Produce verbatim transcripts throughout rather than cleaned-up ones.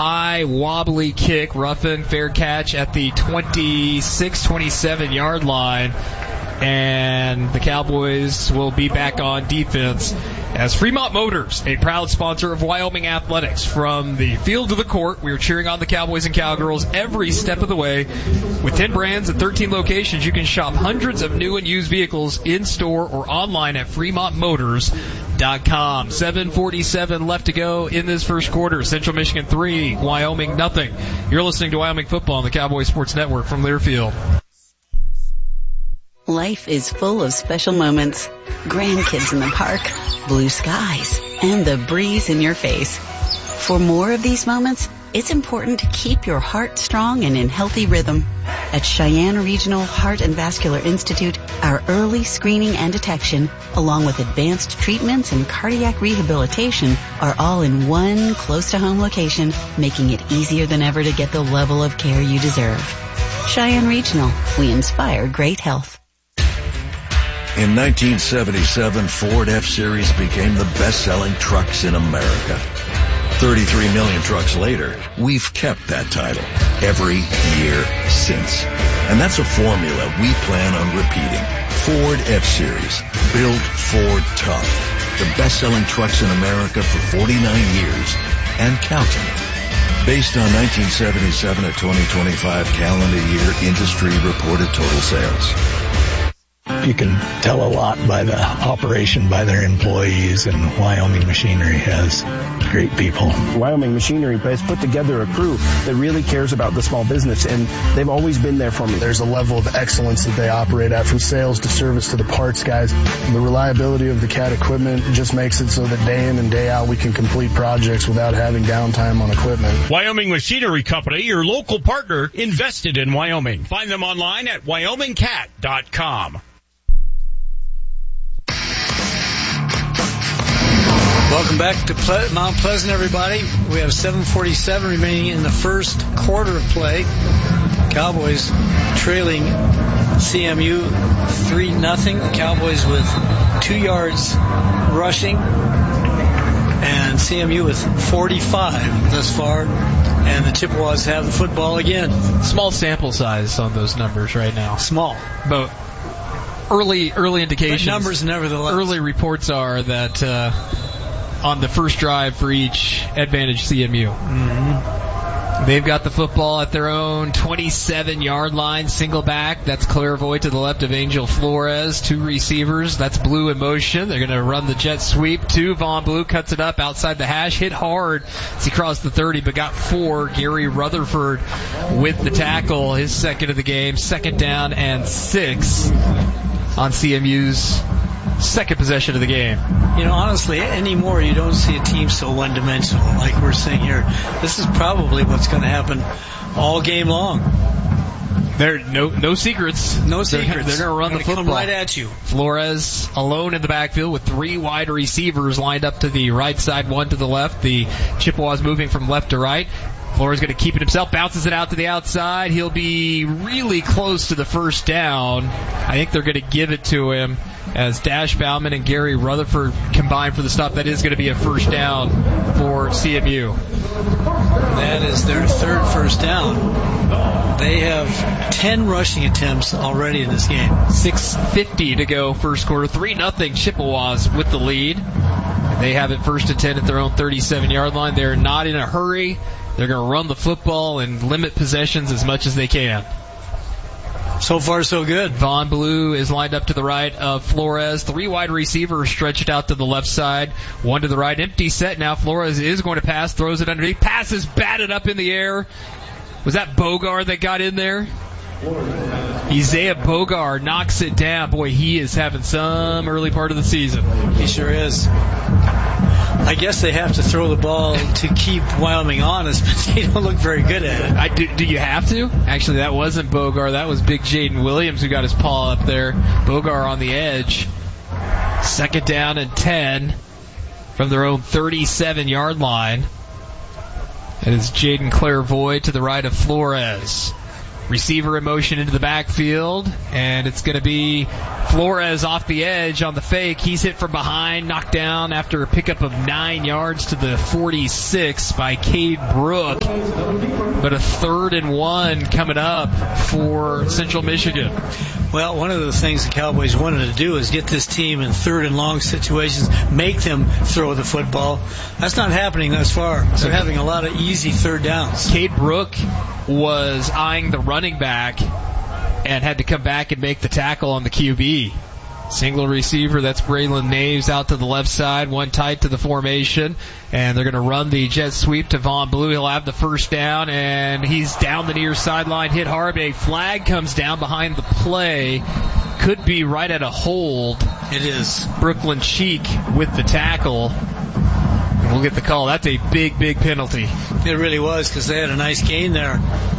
high, wobbly kick, roughing, fair catch at the twenty-six, twenty-seven yard line. And the Cowboys will be back on defense as Fremont Motors, a proud sponsor of Wyoming Athletics. From the field to the court, we are cheering on the Cowboys and Cowgirls every step of the way. With ten brands and thirteen locations, you can shop hundreds of new and used vehicles in-store or online at fremont motors dot com. seven forty-seven left to go in this first quarter. Central Michigan three, Wyoming nothing. You're listening to Wyoming Football on the Cowboys Sports Network from Learfield. Life is full of special moments. Grandkids in the park, blue skies, and the breeze in your face. For more of these moments, it's important to keep your heart strong and in healthy rhythm. At Cheyenne Regional Heart and Vascular Institute, our early screening and detection, along with advanced treatments and cardiac rehabilitation, are all in one close-to-home location, making it easier than ever to get the level of care you deserve. Cheyenne Regional, we inspire great health. In nineteen seventy-seven, Ford F-Series became the best-selling trucks in America. thirty-three million trucks later, we've kept that title every year since. And that's a formula we plan on repeating. Ford F-Series, built Ford tough. The best-selling trucks in America for forty-nine years and counting. Based on nineteen seventy-seven to twenty twenty-five calendar year industry reported total sales. You can tell a lot by the operation, by their employees, and Wyoming Machinery has great people. Wyoming Machinery has put together a crew that really cares about the small business, and they've always been there for me. There's a level of excellence that they operate at, from sales to service to the parts guys. The reliability of the C A T equipment just makes it so that day in and day out we can complete projects without having downtime on equipment. Wyoming Machinery Company, your local partner, invested in Wyoming. Find them online at wyoming cat dot com. Welcome back to Ple- Mount Pleasant, everybody. We have seven forty-seven remaining in the first quarter of play. Cowboys trailing C M U three nothing. The Cowboys with two yards rushing, and C M U with forty-five thus far. And the Chippewas have the football again. Small sample size on those numbers right now. Small. But early early indications. But numbers nevertheless. Early reports are that uh, on the first drive for each, advantage C M U. Mm-hmm. They've got the football at their own twenty-seven yard line, single back. That's Claire Voigt to the left of Angel Flores. Two receivers. That's Blue in motion. They're going to run the jet sweep. Two, Vaughn Blue cuts it up outside the hash. Hit hard as he crossed the thirty, but got four. Gary Rutherford with the tackle. His second of the game. Second down and six on C M U's second possession of the game. You know, honestly, anymore you don't see a team so one-dimensional like we're seeing here. This is probably what's going to happen all game long. There, no, no secrets. No secrets. They're, they're going to run they're the gonna football come right at you. Flores alone in the backfield with three wide receivers lined up to the right side, one to the left. The Chippewas moving from left to right. Flores going to keep it himself, bounces it out to the outside. He'll be really close to the first down. I think they're going to give it to him as Dash Bauman and Gary Rutherford combine for the stop. That is going to be a first down for C M U. That is their third first down. They have ten rushing attempts already in this game. six fifty to go first quarter. three nothing Chippewas with the lead. They have it first and ten at their own thirty-seven yard line. They're not in a hurry. They're going to run the football and limit possessions as much as they can. So far, so good. Vaughn Blue is lined up to the right of Flores. Three wide receivers stretched out to the left side. One to the right. Empty set now. Flores is going to pass. Throws it underneath. Passes batted up in the air. Was that Bogar that got in there? Isaiah Bogar knocks it down. Boy, he is having some early part of the season. He sure is. I guess they have to throw the ball to keep Wyoming honest, but they don't look very good at it. I, do, do you have to? Actually, that wasn't Bogar. That was big Jaden Williams who got his paw up there. Bogar on the edge. Second down and ten from their own thirty-seven yard line. It is Jaden Clairvoy to the right of Flores. Receiver in motion into the backfield, and it's going to be Flores off the edge on the fake. He's hit from behind, knocked down after a pickup of nine yards to the forty-six by Cade Brook. But a third and one coming up for Central Michigan. Well, one of the things the Cowboys wanted to do is get this team in third and long situations, make them throw the football. That's not happening thus far. They're having a lot of easy third downs. Cade Brook was eyeing the running back and had to come back and make the tackle on the Q B. Single receiver, that's Braylon Naves out to the left side, one tight to the formation, and they're going to run the jet sweep to Von Blue. He'll have the first down, and he's down the near sideline, hit hard. A flag comes down behind the play. Could be right at a hold. It is. Brooklyn Cheek with the tackle. We'll get the call. That's a big, big penalty. It really was, because they had a nice gain there.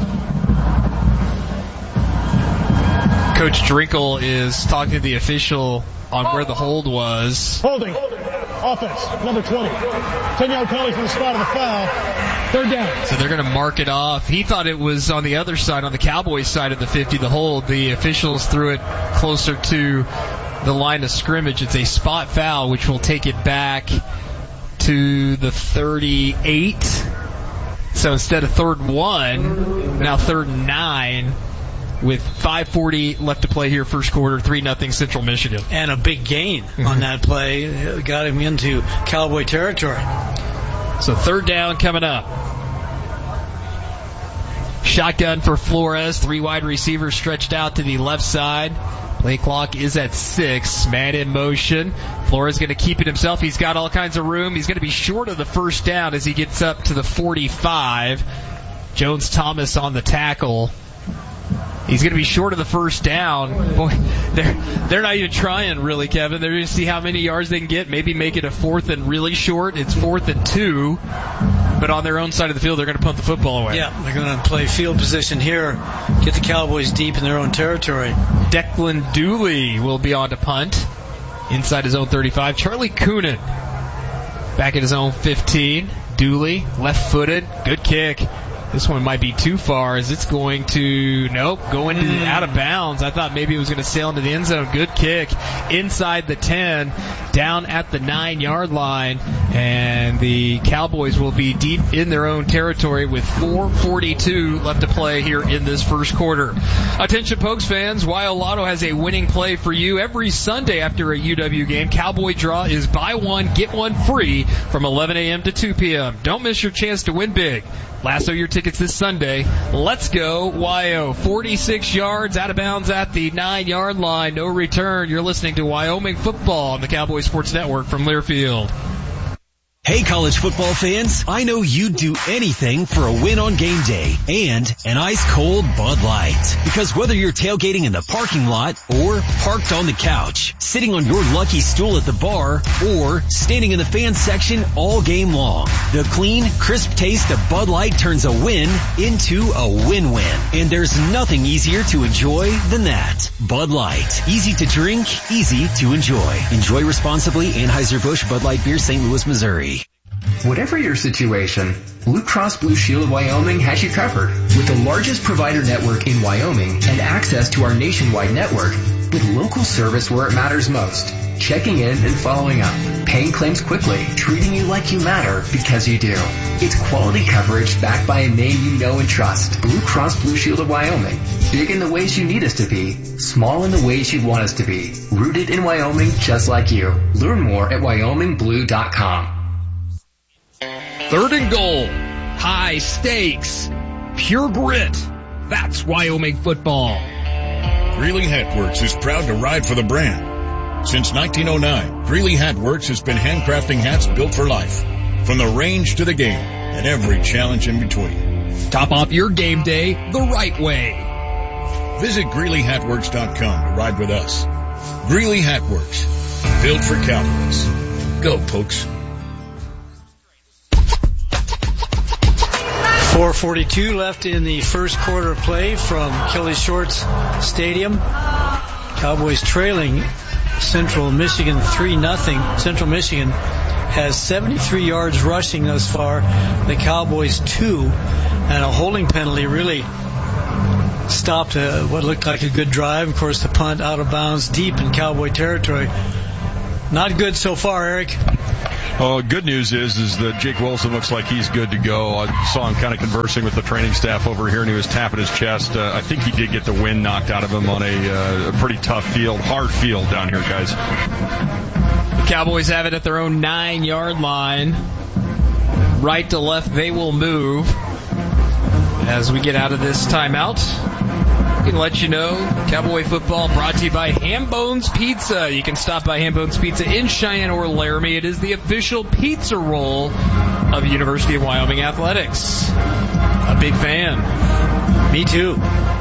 Coach Drinkle is talking to the official on where the hold was. Holding. Offense. Number twenty. ten-yard penalty from the spot of the foul. Third down. So they're going to mark it off. He thought it was on the other side, on the Cowboys side of the fifty, the hold. The officials threw it closer to the line of scrimmage. It's a spot foul, which will take it back to the thirty-eight. So instead of third and one, now third and nine. With five forty left to play here, first quarter, three nothing Central Michigan. And a big gain on that play. It got him into Cowboy territory. So third down coming up. Shotgun for Flores. Three wide receivers stretched out to the left side. Play clock is at six. Man in motion. Flores going to keep it himself. He's got all kinds of room. He's going to be short of the first down as he gets up to the forty-five. Jones Thomas on the tackle. He's going to be short of the first down. Boy, they're they're not even trying, really, Kevin. They're going to see how many yards they can get, maybe make it a fourth and really short. It's fourth and two, but on their own side of the field, they're going to punt the football away. Yeah, they're going to play field position here, get the Cowboys deep in their own territory. Declan Dooley will be on to punt inside his own thirty-five. Charlie Coonan back at his own fifteen. Dooley, left-footed, good kick. This one might be too far as it's going to, nope, go into the, out of bounds. I thought maybe it was going to sail into the end zone. Good kick inside the ten, down at the nine-yard line, and the Cowboys will be deep in their own territory with four forty-two left to play here in this first quarter. Attention, Pokes fans, Wild Lotto has a winning play for you every Sunday after a U W game. Cowboy Draw is buy one, get one free from eleven a.m. to two p.m. Don't miss your chance to win big. Lasso your tickets this Sunday. Let's go, Y O. forty-six yards out of bounds at the nine-yard line. No return. You're listening to Wyoming football on the Cowboy Sports Network from Learfield. Hey, college football fans, I know you'd do anything for a win on game day and an ice-cold Bud Light. Because whether you're tailgating in the parking lot or parked on the couch, sitting on your lucky stool at the bar, or standing in the fan section all game long, the clean, crisp taste of Bud Light turns a win into a win-win. And there's nothing easier to enjoy than that. Bud Light. Easy to drink, easy to enjoy. Enjoy responsibly. Anheuser-Busch Bud Light Beer, Saint Louis, Missouri. Whatever your situation, Blue Cross Blue Shield of Wyoming has you covered. With the largest provider network in Wyoming and access to our nationwide network, with local service where it matters most. Checking in and following up. Paying claims quickly. Treating you like you matter because you do. It's quality coverage backed by a name you know and trust. Blue Cross Blue Shield of Wyoming. Big in the ways you need us to be. Small in the ways you'd want us to be. Rooted in Wyoming just like you. Learn more at wyoming blue dot com. Third and goal. High stakes. Pure grit. That's Wyoming football. Greeley Hatworks is proud to ride for the brand. Since nineteen oh nine, Greeley Hatworks has been handcrafting hats built for life. From the range to the game and every challenge in between. Top off your game day the right way. Visit Greeley Hatworks dot com to ride with us. Greeley Hatworks. Built for Cowboys. Go, Pokes. four forty-two left in the first quarter of play from Kelly Shorts Stadium. Cowboys trailing Central Michigan three nothing. Central Michigan has seventy-three yards rushing thus far. The Cowboys two, and a holding penalty really stopped uh, what looked like a good drive. Of course, the punt out of bounds deep in Cowboy territory. Not good so far, Eric. Oh, good news is is that Jake Wilson looks like he's good to go. I saw him kind of conversing with the training staff over here, and he was tapping his chest. Uh, I think he did get the wind knocked out of him on a, uh, a pretty tough field, hard field down here, guys. The Cowboys have it at their own nine-yard line. Right to left, they will move as we get out of this timeout. We can let you know, Cowboy football brought to you by Hambones Pizza. You can stop by Hambones Pizza in Cheyenne or Laramie. It is the official pizza roll of University of Wyoming Athletics. A big fan. Me too.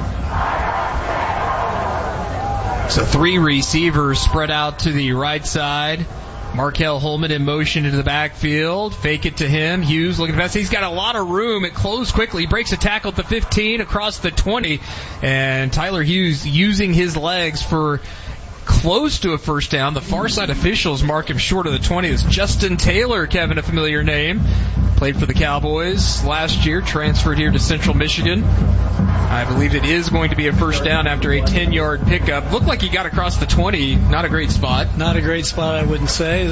So three receivers spread out to the right side. Markel Holman in motion into the backfield. Fake it to him. Hughes looking fast. He's got a lot of room. It closed quickly. He breaks a tackle at the fifteen, across the twenty. And Tyler Hughes using his legs for close to a first down. The far side officials mark him short of the twenty. It's Justin Taylor, Kevin, a familiar name. Played for the Cowboys last year. Transferred here to Central Michigan. I believe it is going to be a first down after a ten-yard pickup. Looked like he got across the twenty. Not a great spot. Not a great spot, I wouldn't say.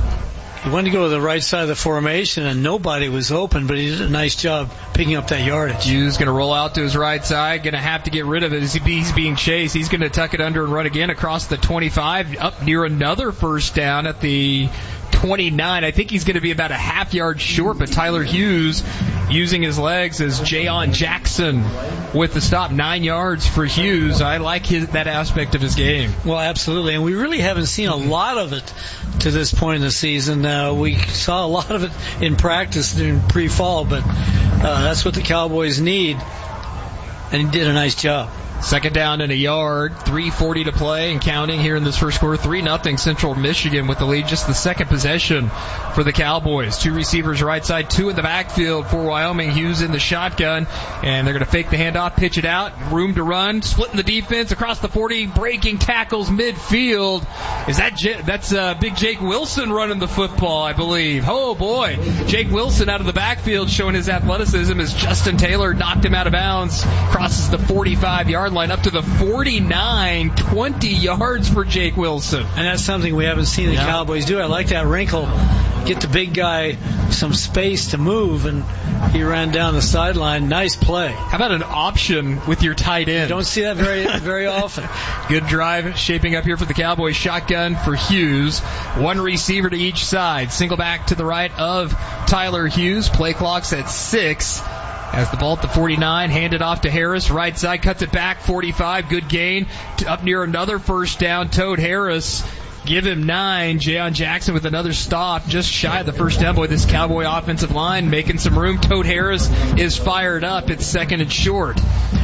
He wanted to go to the right side of the formation, and nobody was open, but he did a nice job picking up that yardage. Hughes going to roll out to his right side, going to have to get rid of it as he's being chased. He's going to tuck it under and run again across the twenty-five, up near another first down at the twenty-nine. I think he's going to be about a half yard short, but Tyler Hughes using his legs as Jayon Jackson with the stop. Nine yards for Hughes. I like his, that aspect of his game. Well, absolutely, and we really haven't seen a lot of it to this point in the season. Uh, we saw a lot of it in practice during pre-fall, but uh, that's what the Cowboys need, and he did a nice job. Second down and a yard, three forty to play and counting here in this first quarter. three nothing Central Michigan with the lead. Just the second possession for the Cowboys. Two receivers right side, two in the backfield for Wyoming. Hughes in the shotgun, and they're going to fake the handoff, pitch it out, room to run, splitting the defense across the forty, breaking tackles midfield. Is that J- that's uh, big Jake Wilson running the football, I believe. Oh boy, Jake Wilson out of the backfield showing his athleticism as Justin Taylor knocked him out of bounds, crosses the forty-five yard line up to the forty-nine, twenty yards for Jake Wilson. And that's something we haven't seen the yeah. Cowboys do. I like that wrinkle. Get the big guy some space to move, and he ran down the sideline. Nice play. How about an option with your tight end? You don't see that very very often. Good drive shaping up here for the Cowboys. Shotgun for Hughes. One receiver to each side. Single back to the right of Tyler Hughes. Play clock's at six. As the ball at the forty-nine, handed off to Harris. Right side, cuts it back, forty-five. Good gain. Up near another first down. Toad Harris. Give him nine. Jayon Jackson with another stop. Just shy of the first down. Boy, this Cowboy offensive line making some room. Toad Harris is fired up. It's second and short.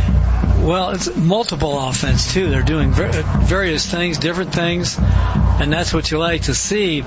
Well, it's multiple offense, too. They're doing various things, different things, and that's what you like to see.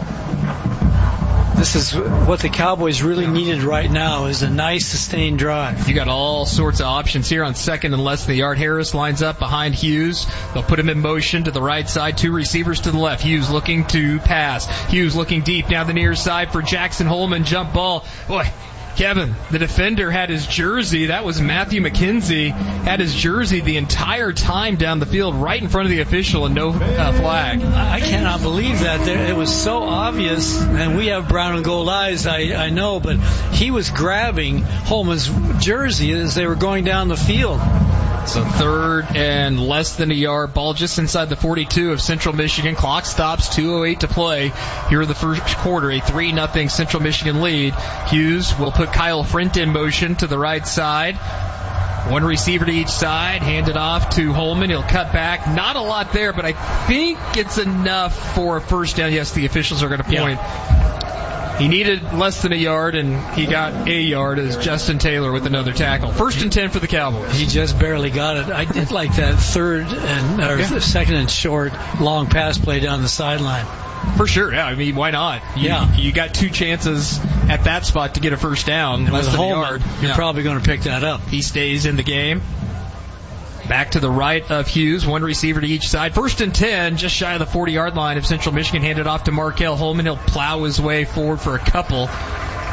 This is what the Cowboys really needed right now, is a nice sustained drive. You got all sorts of options here on second and less than the yard. Harris lines up behind Hughes. They'll put him in motion to the right side. Two receivers to the left. Hughes looking to pass. Hughes looking deep down the near side for Jackson Holman. Jump ball. Boy, Kevin, the defender had his jersey. That was Matthew McKenzie. Had his jersey the entire time down the field, right in front of the official, and no uh, flag. I cannot believe that. It was so obvious, and we have brown and gold eyes, I, I know, but he was grabbing Holman's jersey as they were going down the field. So third and less than a yard. Ball just inside the forty-two of Central Michigan. Clock stops. two oh eight to play here in the first quarter. A three nothing Central Michigan lead. Hughes will put Kyle Frint in motion to the right side. One receiver to each side. Hand it off to Holman. He'll cut back. Not a lot there, but I think it's enough for a first down. Yes, the officials are going to point. Yeah. He needed less than a yard, and he got a yard as Justin Taylor with another tackle. First and ten for the Cowboys. He just barely got it. I did like that third and or yeah. second and short long pass play down the sideline. For sure, yeah. I mean, why not? You, yeah. You got two chances at that spot to get a first down, and less than Holman, a yard. You're yeah. probably going to pick that up. He stays in the game. Back to the right of Hughes, one receiver to each side. First and ten, just shy of the forty-yard line of Central Michigan. Handed off to Markel Holman. He'll plow his way forward for a couple.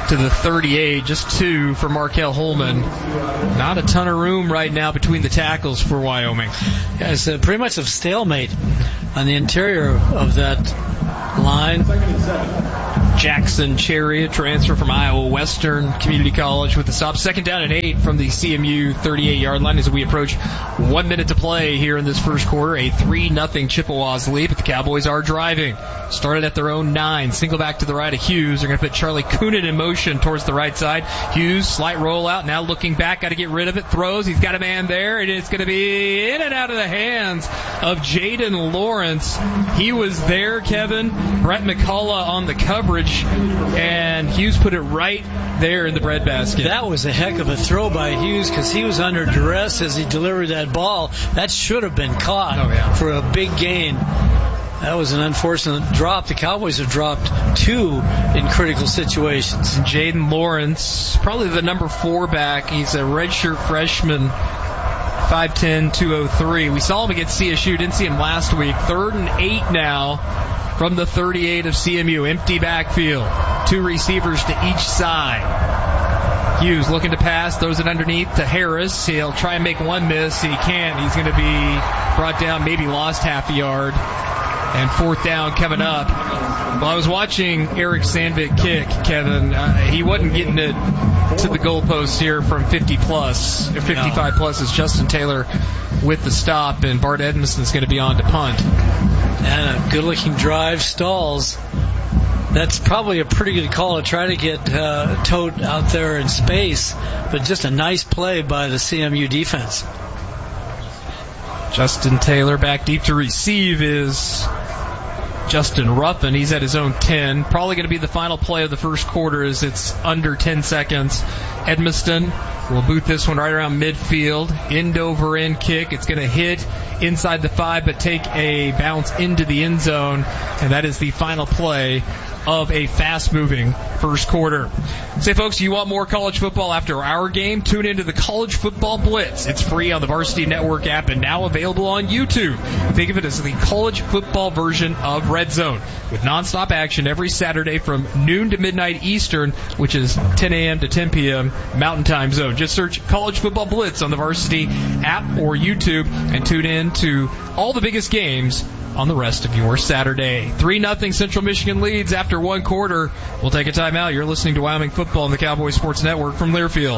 to the thirty-eight, just two for Markel Holman. Not a ton of room right now between the tackles for Wyoming. Yeah, it's uh, pretty much a stalemate on the interior of that line. Jackson Cherry, a transfer from Iowa Western Community College with the stop. Second down and eight from the C M U thirty-eight-yard line as we approach one minute to play here in this first quarter. A three nothing Chippewas lead, but the Cowboys are driving. Started at their own nine. Single back to the right of Hughes. They're going to put Charlie Coonan in motion towards the right side. Hughes, slight rollout. Now looking back, got to get rid of it. Throws. He's got a man there. And it's going to be in and out of the hands of Jaden Lawrence. He was there, Kevin. Brett McCullough on the coverage. And Hughes put it right there in the breadbasket. That was a heck of a throw by Hughes because he was under duress as he delivered that ball. That should have been caught oh, yeah. for a big gain. That was an unfortunate drop. The Cowboys have dropped two in critical situations. Jaden Lawrence, probably the number four back. He's a redshirt freshman, five ten, two oh three. We saw him against C S U. Didn't see him last week. Third and eight now from the thirty-eight of C M U. Empty backfield. Two receivers to each side. Hughes looking to pass. Throws it underneath to Harris. He'll try and make one miss. He can't. He's going to be brought down, maybe lost half a yard. And fourth down coming up. Well, I was watching Eric Sandvik kick, Kevin. Uh, he wasn't getting it to the goalpost here from fifty plus, or fifty-five plus as Justin Taylor with the stop, and Bart Edmiston's going to be on to punt. And a good-looking drive stalls. That's probably a pretty good call to try to get uh, Tote out there in space, but just a nice play by the C M U defense. Justin Taylor back deep to receive is Justin Ruffin. He's at his own ten. Probably going to be the final play of the first quarter as it's under ten seconds. Edmiston will boot this one right around midfield. End over end kick. It's going to hit inside the five but take a bounce into the end zone. And that is the final play of a fast-moving first quarter. Say, folks, you want more college football after our game? Tune into the College Football Blitz. It's free on the Varsity Network app and now available on YouTube. Think of it as the college football version of Red Zone, with nonstop action every Saturday from noon to midnight Eastern, which is ten a.m. to ten p.m. Mountain Time Zone. Just search College Football Blitz on the Varsity app or YouTube and tune in to all the biggest games on the rest of your Saturday. three nothing Central Michigan leads after one quarter. We'll take a timeout. You're listening to Wyoming Football on the Cowboys Sports Network from Learfield.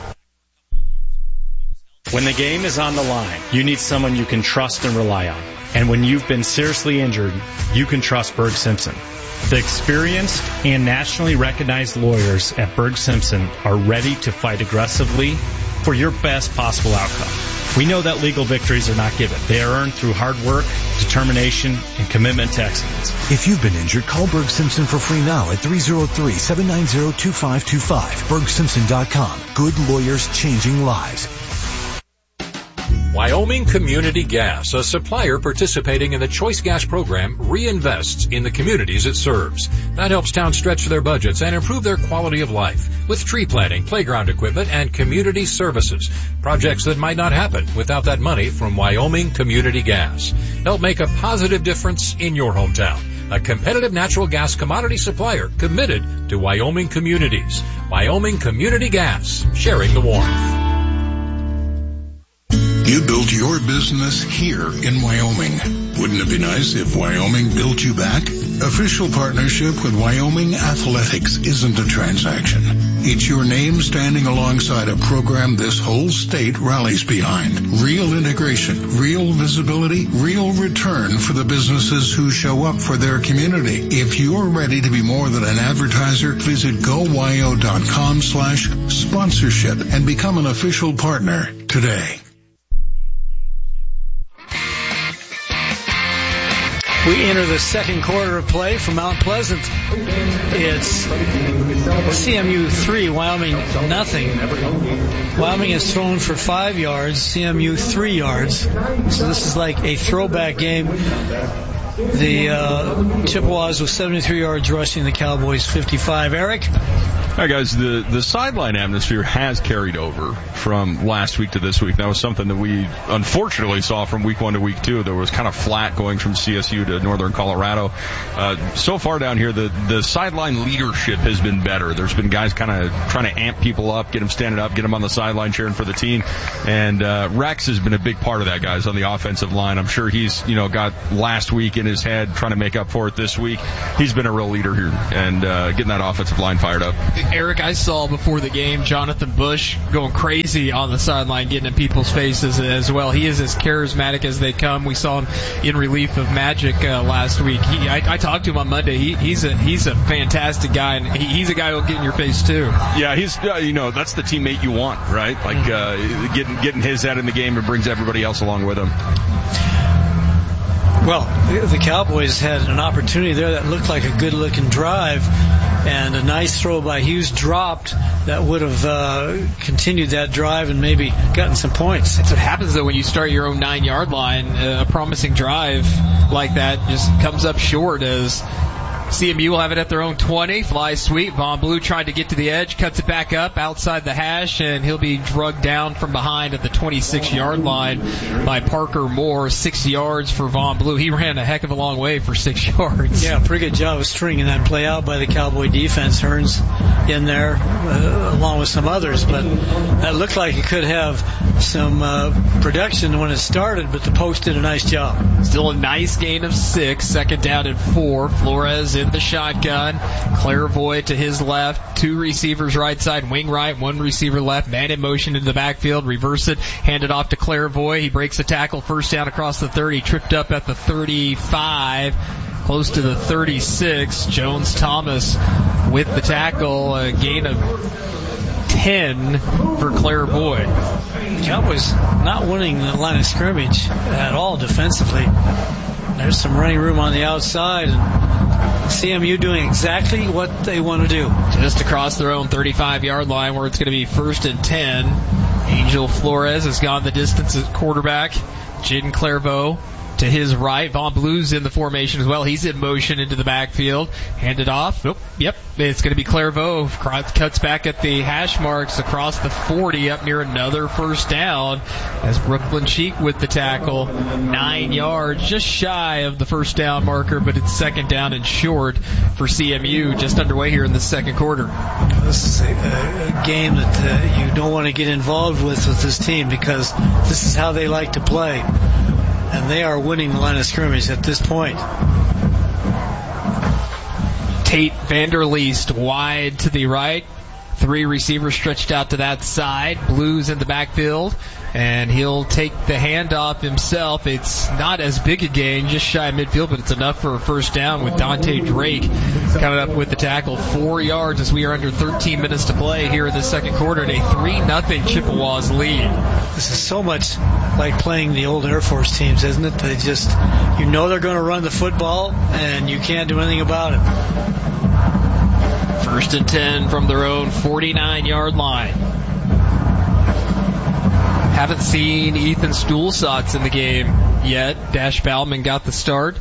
When the game is on the line, you need someone you can trust and rely on. And when you've been seriously injured, you can trust Berg Simpson. The experienced and nationally recognized lawyers at Berg Simpson are ready to fight aggressively for your best possible outcome. We know that legal victories are not given. They are earned through hard work, determination, and commitment to excellence. If you've been injured, call Berg Simpson for free now at three oh three, seven nine oh, two five two five. Berg Simpson dot com. Good lawyers changing lives. Wyoming Community Gas, a supplier participating in the Choice Gas program, reinvests in the communities it serves. That helps towns stretch their budgets and improve their quality of life with tree planting, playground equipment, and community services. Projects that might not happen without that money from Wyoming Community Gas. Help make a positive difference in your hometown. A competitive natural gas commodity supplier committed to Wyoming communities. Wyoming Community Gas, sharing the warmth. You built your business here in Wyoming. Wouldn't it be nice if Wyoming built you back? Official partnership with Wyoming Athletics isn't a transaction. It's your name standing alongside a program this whole state rallies behind. Real integration, real visibility, real return for the businesses who show up for their community. If you're ready to be more than an advertiser, visit gowyo.com slash sponsorship and become an official partner today. We enter the second quarter of play from Mount Pleasant. It's C M U three, Wyoming nothing. Wyoming has thrown for five yards, C M U three yards. So this is like a throwback game. The uh, Chippewas with seventy-three yards rushing, the Cowboys fifty-five. Eric? All right, guys, the, the sideline atmosphere has carried over from last week to this week. That was something that we unfortunately saw from week one to week two. There was kind of flat going from C S U to Northern Colorado. Uh, so far down here, the, the sideline leadership has been better. There's been guys kind of trying to amp people up, get them standing up, get them on the sideline cheering for the team. And uh, Rex has been a big part of that, guys, on the offensive line. I'm sure he's, you know, got last week in his head trying to make up for it this week. He's been a real leader here and uh, getting that offensive line fired up. Eric, I saw before the game Jonathan Bush going crazy on the sideline, getting in people's faces as well. He is as charismatic as they come. We saw him in relief of Magic uh, last week. He, I, I talked to him on Monday. He, he's a he's a fantastic guy, and he, he's a guy who'll get in your face too. Yeah, he's uh, you know that's the teammate you want, right? Like uh, getting getting his head in the game and brings everybody else along with him. Well, the Cowboys had an opportunity there that looked like a good-looking drive, and a nice throw by Hughes dropped that would have uh, continued that drive and maybe gotten some points. That's what happens, though, when you start your own nine-yard line. Uh, a promising drive like that just comes up short as C M U will have it at their own twenty. Fly sweep. Von Blue tried to get to the edge, cuts it back up outside the hash, and he'll be drugged down from behind at the twenty-six-yard line by Parker Moore. Six yards for Von Blue. He ran a heck of a long way for six yards. Yeah, pretty good job of stringing that play out by the Cowboy defense. Hearns in there uh, along with some others, but that looked like it could have some uh, production when it started, but the post did a nice job. Still a nice gain of six. Second down and four. Flores in the shotgun. Clairvoy to his left. Two receivers right side. Wing right. One receiver left. Man in motion into the backfield. Reverse it. Hand it off to Clairvoy. He breaks a tackle. First down across the thirty. Tripped up at the thirty-five. Close to the thirty-six. Jones Thomas with the tackle. A gain of ten for Clairvoy. Cowboys not winning the line of scrimmage at all defensively. There's some running room on the outside, and C M U doing exactly what they want to do. Just across their own thirty-five-yard line where it's going to be first and ten. Angel Flores has gone the distance at quarterback. Jaden Clairvaux to his right. Von Blue's in the formation as well. He's in motion into the backfield. Handed off. Oh, yep. It's going to be Clairvaux. Cuts back at the hash marks across the forty up near another first down as Brooklyn Cheek with the tackle. Nine yards, just shy of the first down marker, but it's second down and short for C M U, just underway here in the second quarter. This is a, a game that uh, you don't want to get involved with with this team because this is how they like to play. And they are winning the line of scrimmage at this point. Tate Vanderleest wide to the right. Three receivers stretched out to that side. Blues in the backfield. And he'll take the handoff himself. It's not as big a gain, just shy of midfield, but it's enough for a first down with Dante Drake coming up with the tackle. Four yards as we are under thirteen minutes to play here in the second quarter and a three nothing Chippewas lead. This is so much like playing the old Air Force teams, isn't it? They just, you know they're going to run the football, and you can't do anything about it. First and ten from their own forty-nine-yard line. Haven't seen Ethan Stulsatz in the game yet. Dash Bauman got the start.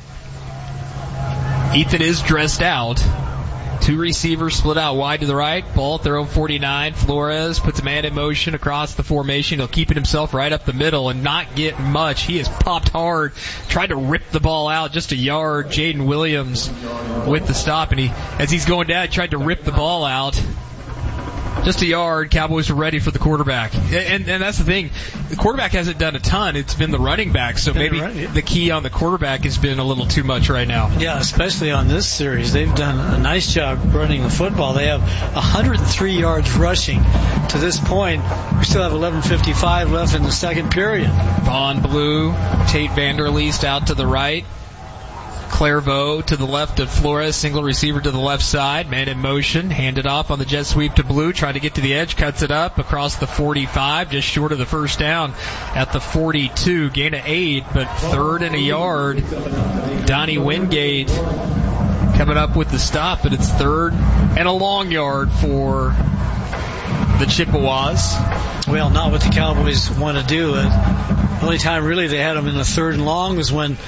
Ethan is dressed out. Two receivers split out wide to the right. Ball at their own forty-nine. Flores puts a man in motion across the formation. He'll keep it himself right up the middle and not get much. He has popped hard. Tried to rip the ball out just a yard. Jaden Williams with the stop. And he, as he's going down, he tried to rip the ball out. Just a yard. Cowboys are ready for the quarterback. And, and that's the thing. The quarterback hasn't done a ton. It's been the running back. So maybe the key on the quarterback has been a little too much right now. Yeah, especially on this series. They've done a nice job running the football. They have one hundred three yards rushing to this point. We still have eleven fifty-five left in the second period. Von Blue, Tate Vanderleest out to the right. Clairvaux to the left of Flores, single receiver to the left side, man in motion, handed off on the jet sweep to Blue, trying to get to the edge, cuts it up across the forty-five, just short of the first down at the forty-two, gain of eight, but third and a yard. Donnie Wingate coming up with the stop, but it's third and a long yard for the Chippewas. Well, not what the Cowboys want to do. The only time really they had them in the third and long was when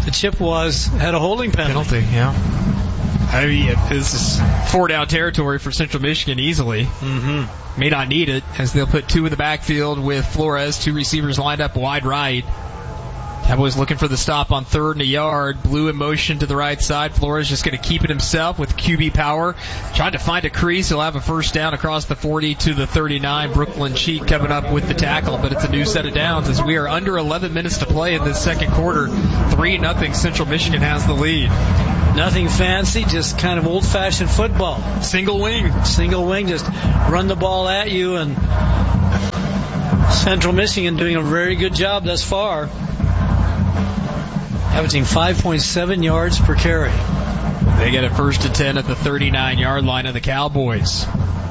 the Chippewas had a holding penalty. Penalty, yeah. I mean, this is four down territory for Central Michigan easily. Mm-hmm. May not need it, as they'll put two in the backfield with Flores, two receivers lined up wide right. Cowboys looking for the stop on third and a yard. Blue in motion to the right side. Flores just going to keep it himself with Q B power. Trying to find a crease. He'll have a first down across the forty to the thirty-nine. Brooklyn Cheek coming up with the tackle, but it's a new set of downs as we are under eleven minutes to play in this second quarter. three nothing Central Michigan has the lead. Nothing fancy, just kind of old-fashioned football. Single wing. Single wing, just run the ball at you, and Central Michigan doing a very good job thus far. Averaging five point seven yards per carry. They get a first and ten at the thirty-nine-yard line of the Cowboys.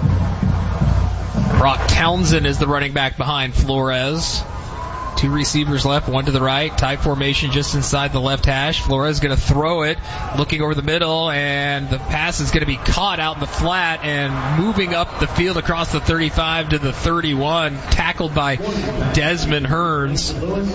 Brock Townsend is the running back behind Flores. Two receivers left, one to the right. Tight formation just inside the left hash. Flores going to throw it, looking over the middle, and the pass is going to be caught out in the flat and moving up the field across the thirty-five to the thirty-one. Tackled by Desmond Hearns.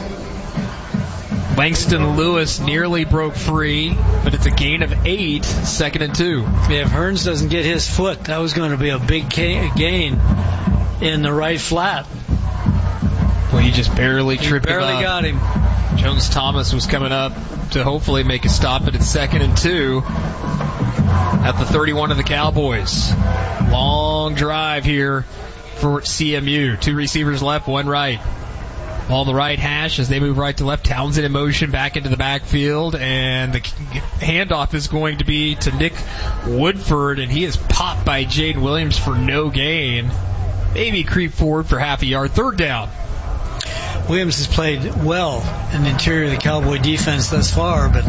Langston Lewis nearly broke free, but it's a gain of eight, second and two. Yeah, if Hearns doesn't get his foot, that was going to be a big gain in the right flat. Well, he just barely he tripped barely him up. got him. Jones Thomas was coming up to hopefully make a stop, but it's second and two at the thirty-one of the Cowboys. Long drive here for C M U. Two receivers left, one right. Ball the right hash as they move right to left. Townsend in motion back into the backfield, and the handoff is going to be to Nick Woodford, and he is popped by Jaden Williams for no gain. Maybe creep forward for half a yard. Third down. Williams has played well in the interior of the Cowboy defense thus far, but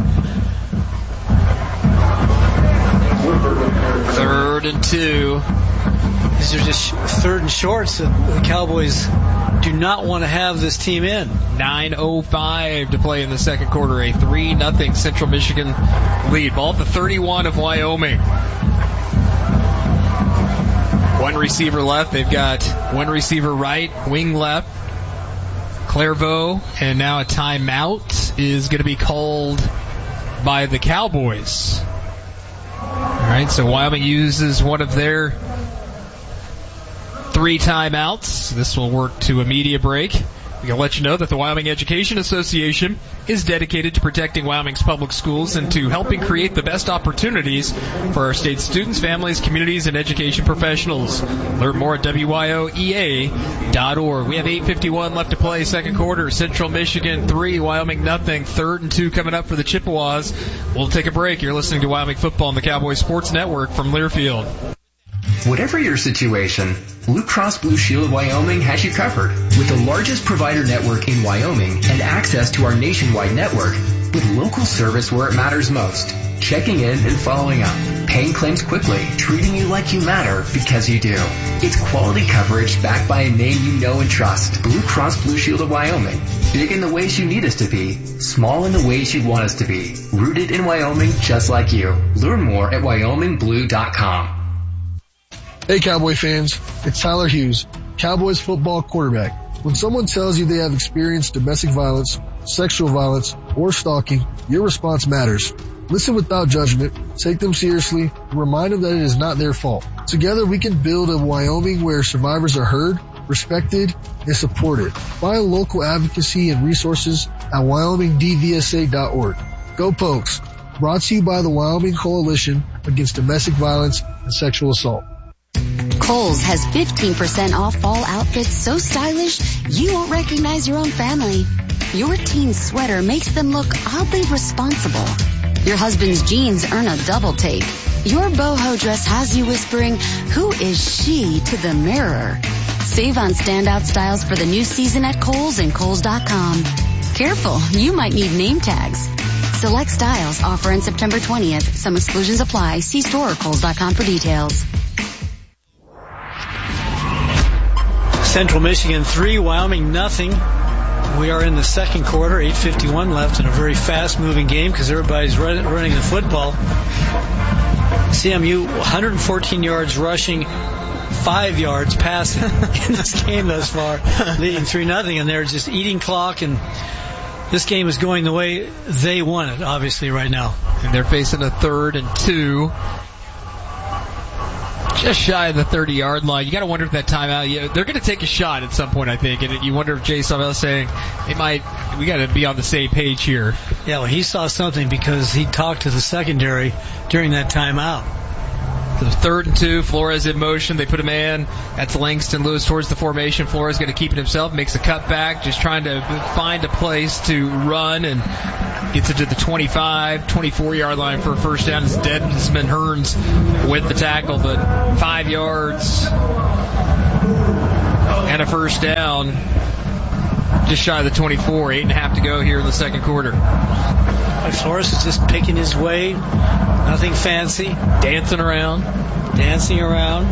third and two. These are just third and shorts that the Cowboys do not want to have this team in. nine oh five to play in the second quarter. A three nothing Central Michigan lead. Ball at the thirty-one of Wyoming. One receiver left. They've got one receiver right, wing left. Clairvaux, and now a timeout is going to be called by the Cowboys. All right, so Wyoming uses one of their three timeouts. This will work to a media break. We can let you know that the Wyoming Education Association is dedicated to protecting Wyoming's public schools and to helping create the best opportunities for our state's students, families, communities, and education professionals. Learn more at W Y O E A dot org. We have eight fifty-one left to play, second quarter. Central Michigan three, Wyoming nothing. Third and two coming up for the Chippewas. We'll take a break. You're listening to Wyoming Football on the Cowboys Sports Network from Learfield. Whatever your situation, Blue Cross Blue Shield of Wyoming has you covered with the largest provider network in Wyoming and access to our nationwide network with local service where it matters most. Checking in and following up, paying claims quickly, treating you like you matter because you do. It's quality coverage backed by a name you know and trust. Blue Cross Blue Shield of Wyoming. Big in the ways you need us to be, small in the ways you'd want us to be. Rooted in Wyoming just like you. Learn more at wyoming blue dot com. Hey Cowboy fans, it's Tyler Hughes, Cowboys football quarterback. When someone tells you they have experienced domestic violence, sexual violence, or stalking, your response matters. Listen without judgment, take them seriously, and remind them that it is not their fault. Together we can build a Wyoming where survivors are heard, respected, and supported. Find local advocacy and resources at wyoming d v s a dot org. Go Pokes! Brought to you by the Wyoming Coalition Against Domestic Violence and Sexual Assault. Kohl's has fifteen percent off fall outfits so stylish you won't recognize your own family. Your teen's sweater makes them look oddly responsible. Your husband's jeans earn a double take. Your boho dress has you whispering, "Who is she?" to the mirror. Save on standout styles for the new season at Kohl's and Kohl's dot com. Careful, you might need name tags. Select styles offer in September twentieth. Some exclusions apply. See store or Kohl's dot com for details. Central Michigan three, Wyoming nothing. We are in the second quarter, eight fifty-one left in a very fast-moving game because everybody's run, running the football. C M U one hundred fourteen yards rushing, five yards passing in this game thus far, leading three nothing, and they're just eating clock and this game is going the way they want it, obviously, right now. And they're facing a third and two. Just shy of the thirty-yard line. You got to wonder if that timeout, you know, they're going to take a shot at some point, I think. And you wonder if Jay Sawvell is saying, they might, we got to be on the same page here. Yeah, well, he saw something because he talked to the secondary during that timeout. The third and two, Flores in motion. They put a man. That's Langston Lewis towards the formation. Flores going to keep it himself. Makes a cutback. Just trying to find a place to run and gets it to the twenty-five, twenty-four-yard line for a first down. It's Desmond Hearns with the tackle, but five yards and a first down. Just shy of the twenty-four. Eight and a half to go here in the second quarter. Flores is just picking his way. Nothing fancy. Dancing around. Dancing around.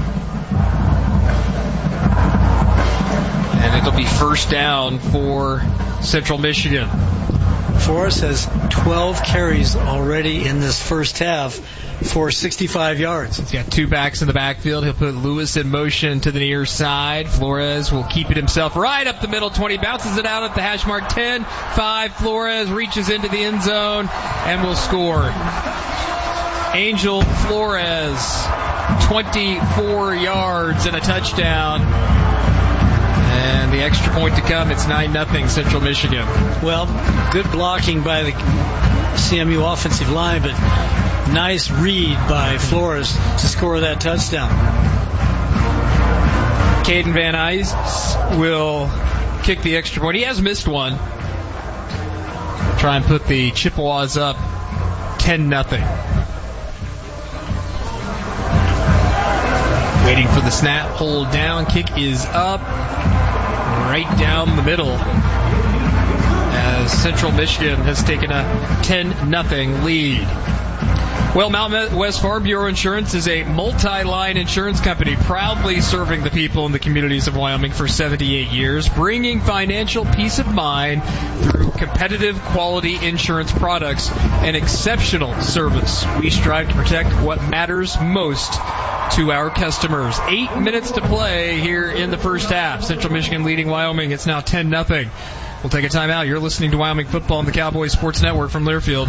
And it'll be first down for Central Michigan. Flores has twelve carries already in this first half for sixty-five yards. He's got two backs in the backfield. He'll put Lewis in motion to the near side. Flores will keep it himself right up the middle. twenty, bounces it out at the hash mark. ten, five, Flores reaches into the end zone and will score. Angel Flores, twenty-four yards and a touchdown. And the extra point to come, it's nine nothing Central Michigan. Well, good blocking by the C M U offensive line, but nice read by Flores to score that touchdown. Caden Van Ice will kick the extra point. He has missed one. Try and put the Chippewas up ten nothing. Waiting for the snap, hold down, kick is up, right down the middle, as Central Michigan has taken a ten nothing lead. Well, Mountain West Farm Bureau Insurance is a multi-line insurance company proudly serving the people in the communities of Wyoming for seventy-eight years, bringing financial peace of mind through competitive quality insurance products and exceptional service. We strive to protect what matters most to our customers. Eight minutes to play here in the first half. Central Michigan leading Wyoming. It's now ten nothing. We'll take a timeout. You're listening to Wyoming Football on the Cowboys Sports Network from Learfield.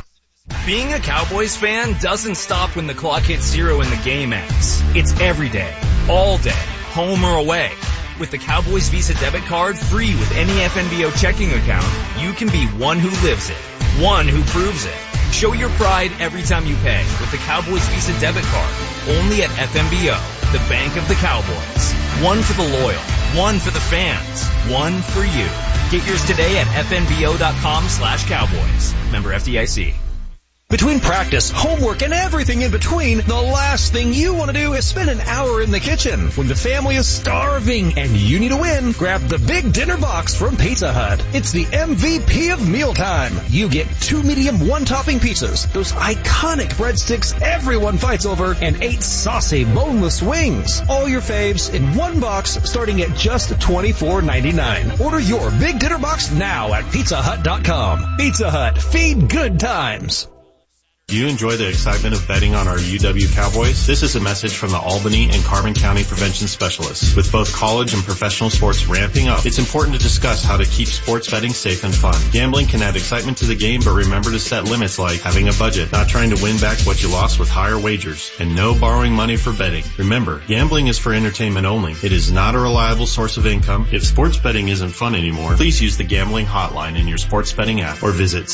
Being a Cowboys fan doesn't stop when the clock hits zero and the game ends. It's every day, all day, home or away. With the Cowboys Visa debit card, free with any F N B O checking account, you can be one who lives it, one who proves it. Show your pride every time you pay with the Cowboys Visa debit card, only at F N B O, the bank of the Cowboys. One for the loyal, one for the fans, one for you. Get yours today at fnbo.com slash cowboys. Member F D I C. Between practice, homework, and everything in between, the last thing you want to do is spend an hour in the kitchen. When the family is starving and you need a win, grab the big dinner box from Pizza Hut. It's the M V P of mealtime. You get two medium one-topping pizzas, those iconic breadsticks everyone fights over, and eight saucy boneless wings. All your faves in one box starting at just twenty-four ninety-nine. Order your big dinner box now at pizza hut dot com. Pizza Hut. Feed good times. Do you enjoy the excitement of betting on our U W Cowboys? This is a message from the Albany and Carbon County prevention specialists. With both college and professional sports ramping up, it's important to discuss how to keep sports betting safe and fun. Gambling can add excitement to the game, but remember to set limits like having a budget, not trying to win back what you lost with higher wagers, and no borrowing money for betting. Remember, gambling is for entertainment only. It is not a reliable source of income. If sports betting isn't fun anymore, please use the gambling hotline in your sports betting app or visit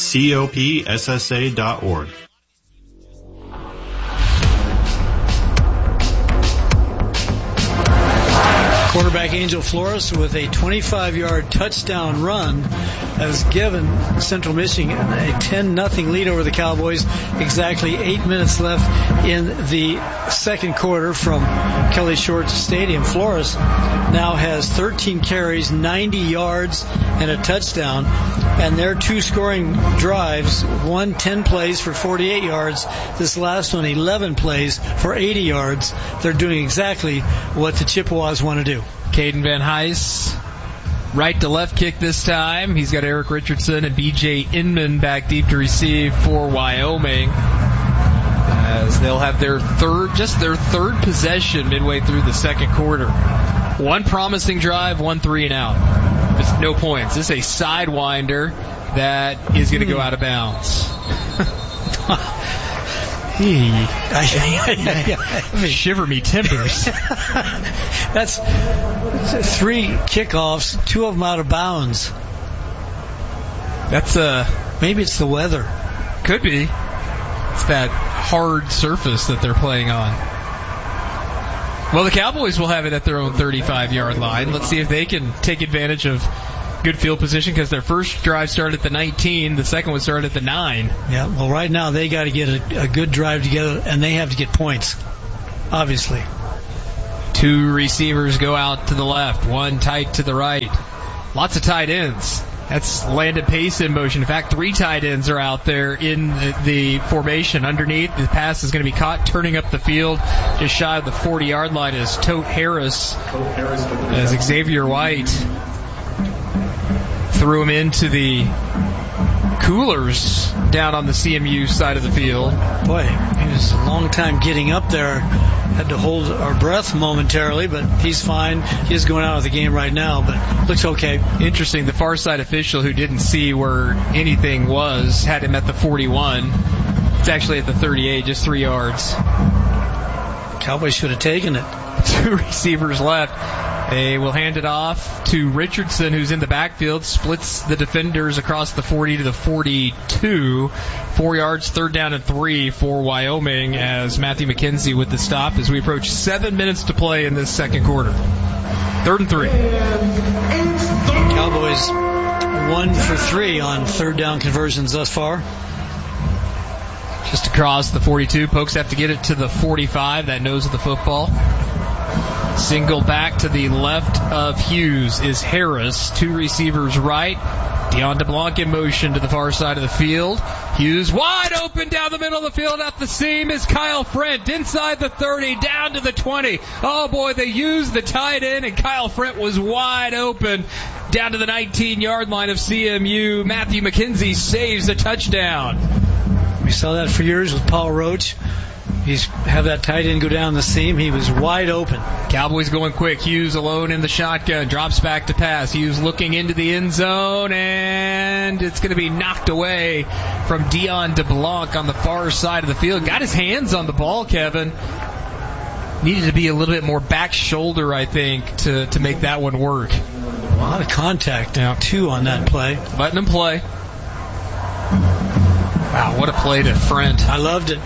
copssa dot org. Quarterback Angel Flores with a twenty-five-yard touchdown run has given Central Michigan a ten nothing lead over the Cowboys. Exactly eight minutes left in the second quarter from Kelly Shorts Stadium. Flores now has thirteen carries, ninety yards, and a touchdown. And their two scoring drives, one ten plays for forty-eight yards. This last one, eleven plays for eighty yards. They're doing exactly what the Chippewas want to do. Caden Van Heis, right to left kick this time. He's got Eric Richardson and B J Inman back deep to receive for Wyoming, as they'll have their third, just their third possession midway through the second quarter. One promising drive, one three and out. There's no points. This is a sidewinder that is going to go out of bounds. Shiver me timbers. That's three kickoffs, two of them out of bounds. That's uh maybe it's the weather. Could be. It's that hard surface that they're playing on. Well, the Cowboys will have it at their own thirty-five-yard line. Let's see if they can take advantage of good field position, because their first drive started at the nineteen, the second one started at the nine. Yeah, well, right now they got to get a, a good drive together, and they have to get points, obviously. Two receivers go out to the left, one tight to the right. Lots of tight ends. That's Landon Pace in motion. In fact, three tight ends are out there in the, the formation. Underneath, the pass is going to be caught, turning up the field just shy of the forty-yard line is Tote Harris, as Xavier White threw him into the coolers down on the C M U side of the field. Boy, he was a long time getting up there. Had to hold our breath momentarily, but he's fine. He's going out of the game right now, but looks okay. Interesting, the far side official who didn't see where anything was had him at the forty-one. It's actually at the thirty-eight, just three yards. Cowboys should have taken it. Two receivers left. They will hand it off to Richardson, who's in the backfield, splits the defenders across the forty to the forty-two. Four yards, third down and three for Wyoming, as Matthew McKenzie with the stop as we approach seven minutes to play in this second quarter. Third and three. Cowboys one for three on third down conversions thus far. Just across the forty-two. Pokes have to get it to the forty-five, that nose of the football. Single back to the left of Hughes is Harris. Two receivers right. Dion DeBlanc in motion to the far side of the field. Hughes wide open down the middle of the field. At the seam is Kyle Frent. Inside the thirty, down to the twenty. Oh boy, they used the tight end, and Kyle Frent was wide open down to the nineteen-yard line of C M U. Matthew McKenzie saves a touchdown. We saw that for years with Paul Roach. He's have that tight end go down the seam. He was wide open. Cowboys going quick. Hughes alone in the shotgun. Drops back to pass. Hughes looking into the end zone, and it's going to be knocked away from Dion DeBlanc on the far side of the field. Got his hands on the ball, Kevin. Needed to be a little bit more back shoulder, I think, to, to make that one work. A lot of contact now, too, on that play. Letting him play. Wow, what a play to Frent. I loved it.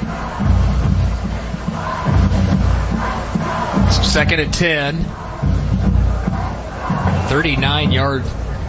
Second and ten. thirty-nine-yard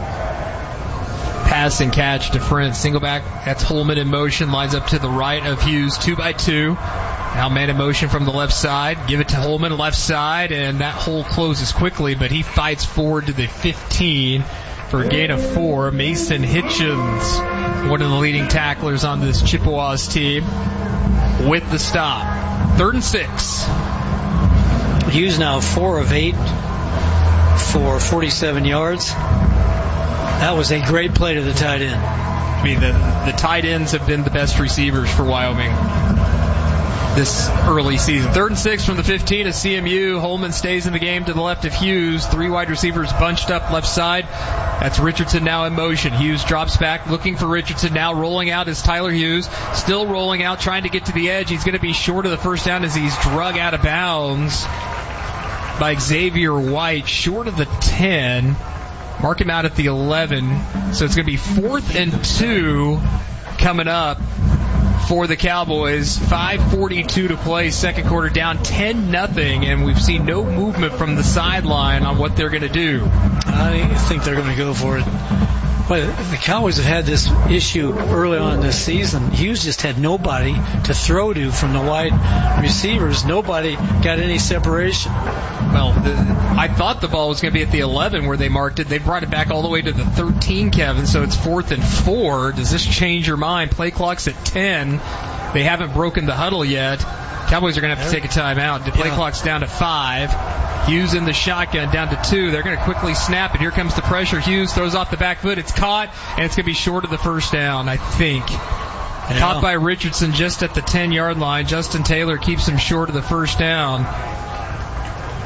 pass and catch to Frent. Single back. That's Holman in motion. Lines up to the right of Hughes. Two by two. Now man in motion from the left side. Give it to Holman, left side, and that hole closes quickly, but he fights forward to the fifteen for a gain of four. Mason Hitchens, one of the leading tacklers on this Chippewas team, with the stop. Third and six. Hughes now four of eight for forty-seven yards. That was a great play to the tight end. I mean, the, the tight ends have been the best receivers for Wyoming this early season. Third and six from the fifteen of C M U. Holman stays in the game to the left of Hughes. Three wide receivers bunched up left side. That's Richardson now in motion. Hughes drops back, looking for Richardson now. Rolling out is Tyler Hughes. Still rolling out, trying to get to the edge. He's going to be short of the first down as he's drug out of bounds by Xavier White. Short of the ten. Mark him out at the eleven. So it's going to be fourth and two coming up for the Cowboys. five forty-two to play, second quarter, down ten nothing, and we've seen no movement from the sideline on what they're going to do. I think they're going to go for it. But the Cowboys have had this issue early on this season. Hughes just had nobody to throw to from the wide receivers. Nobody got any separation. Well, the, I thought the ball was going to be at the eleven where they marked it. They brought it back all the way to the thirteen, Kevin, so it's fourth and four. Does this change your mind? Play clock's at ten. They haven't broken the huddle yet. Cowboys are going to have to take a timeout. The play yeah. clock's down to five. Hughes in the shotgun down to two. They're going to quickly snap it. Here comes the pressure. Hughes throws off the back foot. It's caught, and it's going to be short of the first down, I think. Yeah. Caught by Richardson just at the ten-yard line. Justin Taylor keeps him short of the first down.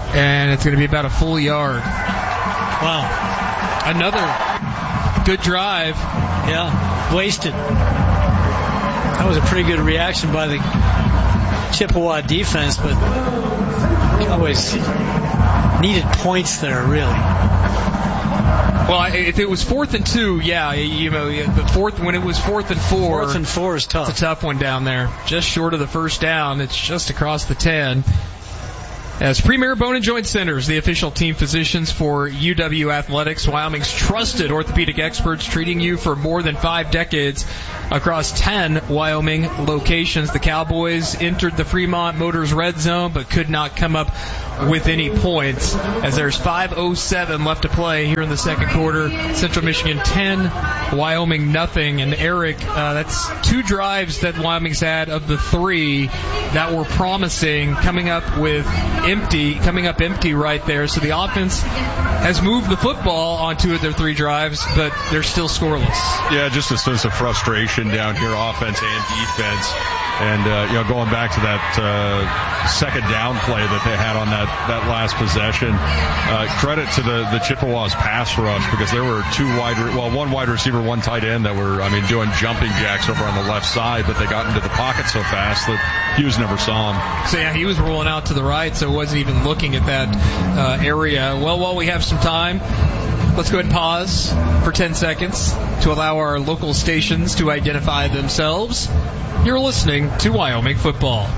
And it's going to be about a full yard. Wow. Another good drive. Yeah, wasted. That was a pretty good reaction by the Chippewa defense, but Cowboys needed points there, really. Well, if it was fourth and two, yeah, you know, the fourth when it was fourth and four, fourth and four is tough. It's a tough one down there, just short of the first down. It's just across the ten. As Premier Bone and Joint Centers, the official team physicians for U W Athletics, Wyoming's trusted orthopedic experts, treating you for more than five decades across ten Wyoming locations. The Cowboys entered the Fremont Motors red zone, but could not come up with any points, as there's five oh seven left to play here in the second quarter. Central Michigan ten, Wyoming nothing. And Eric, uh, that's two drives that Wyoming's had of the three that were promising, coming up with empty, coming up empty right there. So the offense has moved the football on two of their three drives, but they're still scoreless. Yeah, just a sense of frustration down here, offense and defense. And, uh, you know, going back to that uh, second down play that they had on that, that last possession, uh, credit to the, the Chippewas pass rush, because there were two wide, well, one wide receiver, one tight end that were, I mean, doing jumping jacks over on the left side, but they got into the pocket so fast that Hughes never saw him. So, yeah, he was rolling out to the right, so wasn't even looking at that uh, area. Well, while we have some time, let's go ahead and pause for ten seconds to allow our local stations to identify themselves. You're listening to Wyoming Football.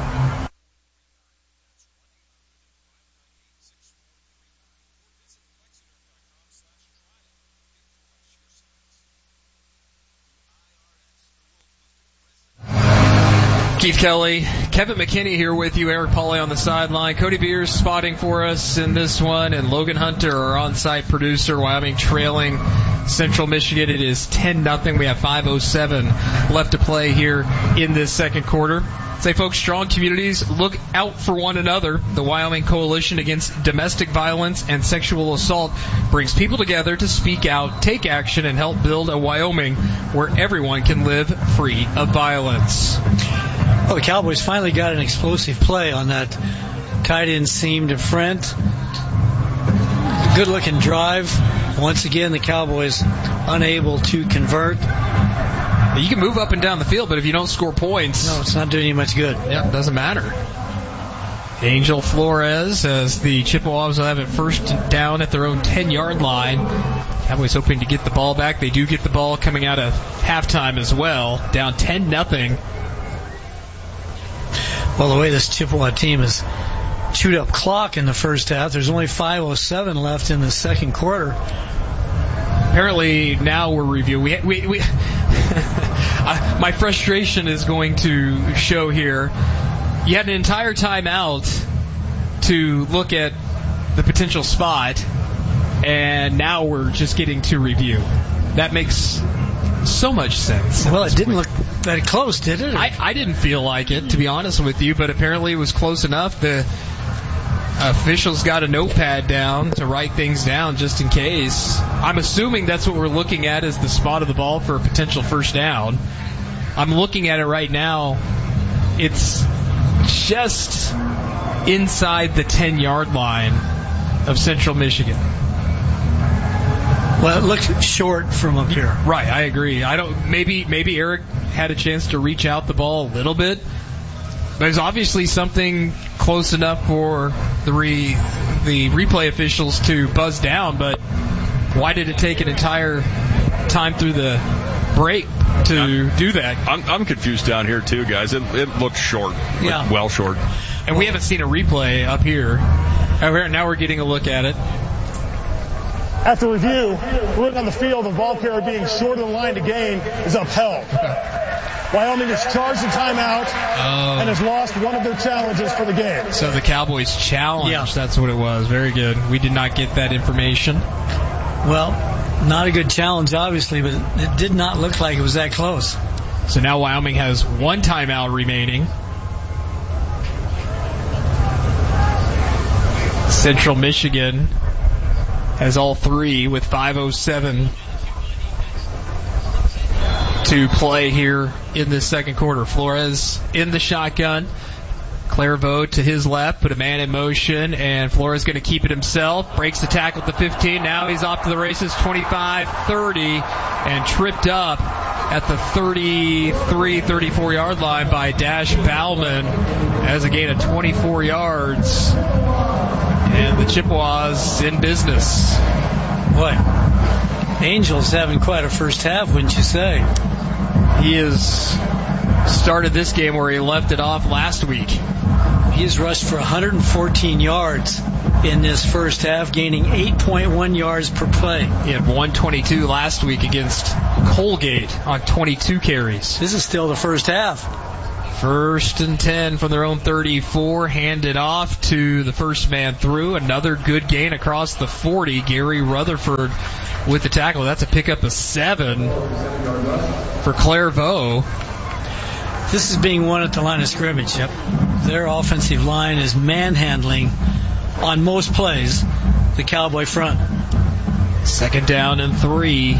Keith Kelly, Kevin McKinney here with you, Eric Pauley on the sideline, Cody Beers spotting for us in this one, and Logan Hunter, our on-site producer. Wyoming trailing Central Michigan. It is ten nothing. We have five oh seven left to play here in this second quarter. Say, folks, strong communities look out for one another. The Wyoming Coalition Against Domestic Violence and Sexual Assault brings people together to speak out, take action, and help build a Wyoming where everyone can live free of violence. Well, the Cowboys finally got an explosive play on that tight end seam to front. Good-looking drive. Once again, the Cowboys unable to convert. You can move up and down the field, but if you don't score points... No, it's not doing you much good. Yeah, it doesn't matter. Angel Flores, as the Chippewas will have it first down at their own ten-yard line. Cowboys hoping to get the ball back. They do get the ball coming out of halftime as well. Down ten nothing. Well, the way this Chippewa team has chewed up clock in the first half, there's only five oh seven left in the second quarter. Apparently, now we're reviewing. We, we, we my frustration is going to show here. You had an entire timeout to look at the potential spot, and now we're just getting to review. That makes so much sense. Well, it didn't look that close, did it? I, I didn't feel like it, to be honest with you, but apparently it was close enough. The officials got a notepad down to write things down just in case. I'm assuming that's what we're looking at as the spot of the ball for a potential first down. I'm looking at it right now. It's just inside the ten-yard line of Central Michigan. Well, it looks short from up here. Right, I agree. I don't. Maybe maybe Eric had a chance to reach out the ball a little bit. There's obviously something close enough for the re, the replay officials to buzz down, but why did it take an entire time through the break to I'm, do that? I'm, I'm confused down here too, guys. It, it looked short, yeah, well short. And we haven't seen a replay up here. Now we're getting a look at it. After review, looking on the field, the ball carrier being short of the line to gain is upheld. Wyoming has charged a timeout oh. and has lost one of their challenges for the game. So the Cowboys challenge, yeah. That's what it was. Very good. We did not get that information. Well, not a good challenge, obviously, but it did not look like it was that close. So now Wyoming has one timeout remaining. Central Michigan has all three with five oh seven to play here in this second quarter. Flores in the shotgun. Clairvaux to his left, put a man in motion, and Flores going to keep it himself. Breaks the tackle at the fifteen. Now he's off to the races, twenty-five, thirty, and tripped up at the thirty-three, thirty-four yard line by Dash Bauman as a gain of twenty-four yards. And the Chippewas in business. Boy, Angels having quite a first half, wouldn't you say? He has started this game where he left it off last week. He has rushed for one hundred fourteen yards in this first half, gaining eight point one yards per play. He had one twenty-two last week against Colgate on twenty-two carries. This is still the first half. First and ten from their own thirty-four, handed off to the first man through. Another good gain across the forty. Gary Rutherford with the tackle. That's a pickup of seven for Clairvaux. This is being won at the line of scrimmage. Yep. Their offensive line is manhandling on most plays the Cowboy front. Second down and three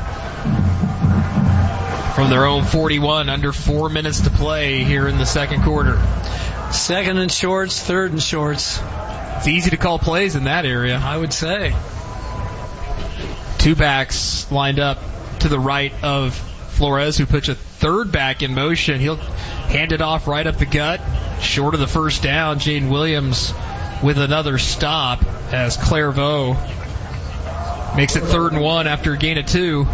from their own forty-one. Under four minutes to play here in the second quarter. Second and shorts, third and shorts. It's easy to call plays in that area, I would say. Two backs lined up to the right of Flores, who puts a third back in motion. He'll hand it off right up the gut. Short of the first down, Jaden Williams with another stop as Clairvaux makes it third and one after a gain of two.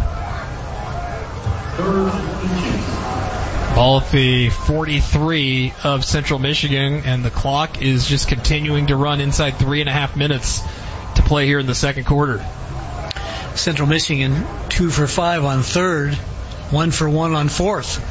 Ball at the forty-three of Central Michigan, and the clock is just continuing to run inside three and a half minutes to play here in the second quarter. Central Michigan, two for five on third, one for one on fourth.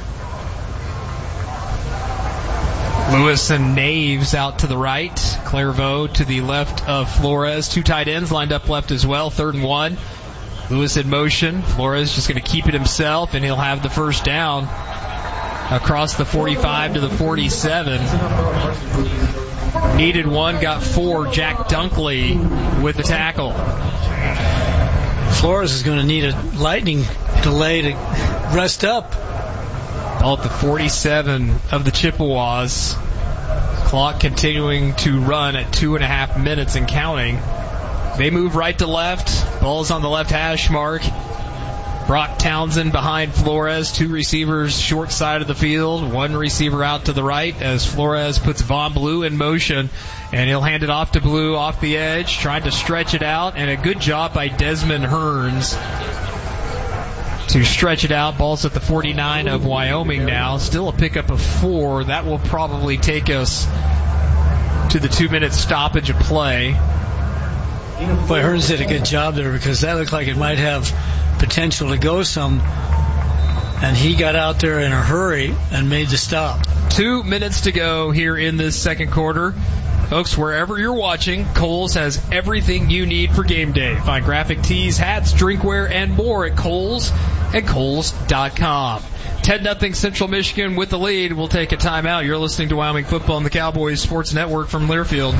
Lewis and Naves out to the right. Clairvaux to the left of Flores. Two tight ends lined up left as well. Third and one. Lewis in motion. Flores just going to keep it himself, and he'll have the first down across the forty-five to the forty-seven. Needed one, got four. Jack Dunkley with the tackle. Flores is going to need a lightning delay to rest up. Ball at the forty-seven of the Chippewas. Clock continuing to run at two and a half minutes and counting. They move right to left. Ball's on the left hash mark. Brock Townsend behind Flores. Two receivers short side of the field. One receiver out to the right as Flores puts Von Blue in motion. And he'll hand it off to Blue off the edge. Trying to stretch it out. And a good job by Desmond Hearns to stretch it out. Ball's at the forty-nine of Wyoming now. Still a pickup of four. That will probably take us to the two-minute stoppage of play. Boy, Hearns did a good job there because that looked like it might have potential to go some. And he got out there in a hurry and made the stop. Two minutes to go here in this second quarter. Folks, wherever you're watching, Kohl's has everything you need for game day. Find graphic tees, hats, drinkware, and more at Kohl's and Kohl's dot com. ten nothing Central Michigan with the lead. We'll take a timeout. You're listening to Wyoming Football on the Cowboys Sports Network from Learfield.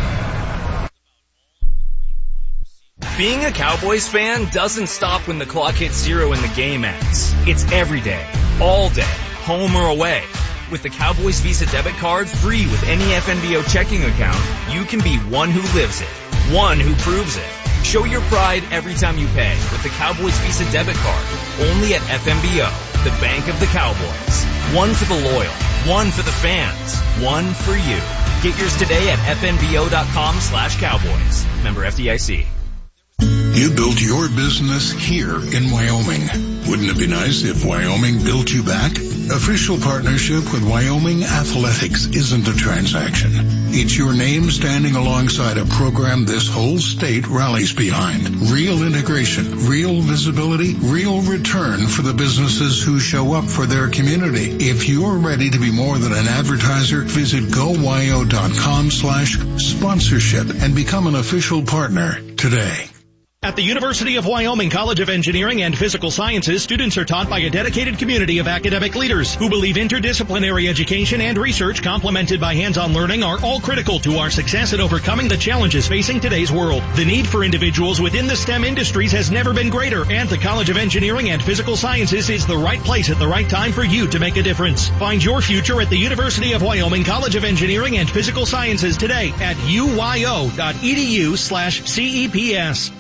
Being a Cowboys fan doesn't stop when the clock hits zero and the game ends. It's every day, all day, home or away. With the Cowboys Visa debit card, free with any F N B O checking account, you can be one who lives it, one who proves it. Show your pride every time you pay with the Cowboys Visa debit card, only at F N B O, the bank of the Cowboys. One for the loyal, one for the fans, one for you. Get yours today at F N B O dot com slash Cowboys. Member F D I C. You built your business here in Wyoming. Wouldn't it be nice if Wyoming built you back? Official partnership with Wyoming Athletics isn't a transaction. It's your name standing alongside a program this whole state rallies behind. Real integration, real visibility, real return for the businesses who show up for their community. If you're ready to be more than an advertiser, visit go y o dot com slash sponsorship and become an official partner today. At the University of Wyoming College of Engineering and Physical Sciences, students are taught by a dedicated community of academic leaders who believe interdisciplinary education and research complemented by hands-on learning are all critical to our success in overcoming the challenges facing today's world. The need for individuals within the STEM industries has never been greater, and the College of Engineering and Physical Sciences is the right place at the right time for you to make a difference. Find your future at the University of Wyoming College of Engineering and Physical Sciences today at U Y O dot E D U slash C E P S.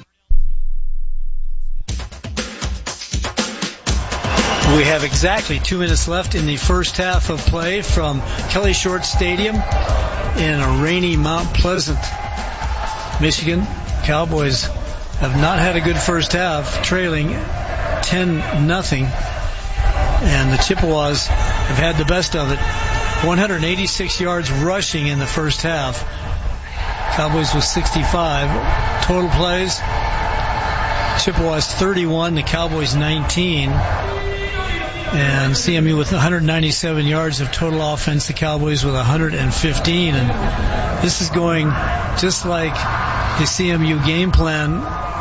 We have exactly two minutes left in the first half of play from Kelly Short Stadium in a rainy Mount Pleasant, Michigan. Cowboys have not had a good first half, trailing ten nothing, and the Chippewas have had the best of it. one hundred eighty-six yards rushing in the first half. Cowboys with sixty-five. Total plays, Chippewas thirty-one, the Cowboys nineteen. And C M U with one hundred ninety-seven yards of total offense, the Cowboys with one hundred fifteen. And this is going just like the C M U game plan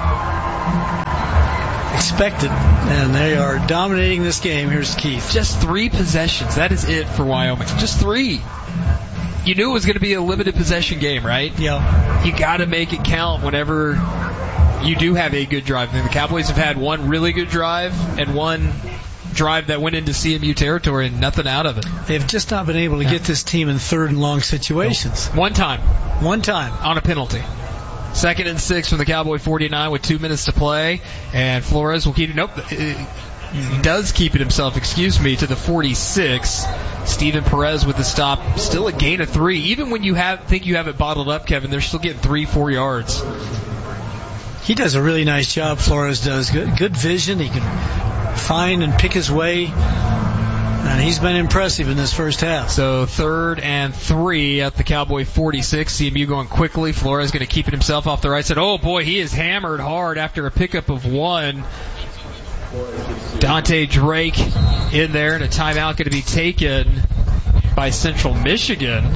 expected. And they are dominating this game. Here's Keith. Just three possessions. That is it for Wyoming. Just three. You knew it was going to be a limited possession game, right? Yeah. You got to make it count whenever you do have a good drive. And the Cowboys have had one really good drive and one drive that went into C M U territory and nothing out of it. They've just not been able to get this team in third and long situations. One time. One time. On a penalty. Second and six from the Cowboy forty-nine with two minutes to play. And Flores will keep it. Nope. He does keep it himself, excuse me, to the forty-six. Steven Perez with the stop. Still a gain of three. Even when you have think you have it bottled up, Kevin, they're still getting three, four yards. He does a really nice job, Flores does. Good, good vision. He can find and pick his way, and he's been impressive in this first half. So third and three at the Cowboy forty-six. C M U going quickly. Flores going to keep it himself off the right side. Oh boy, he is hammered hard after a pickup of one. Dante Drake in there, and a timeout going to be taken by Central Michigan.